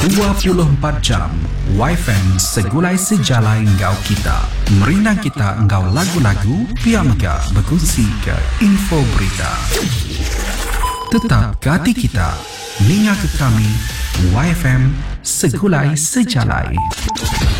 24 jam YFM segulai sejalai engkau kita. Merinang kita engkau lagu-lagu, pihak mega berkongsi ke info berita. Tetap ke hati kita, ninga ke kami YFM segulai sejalai.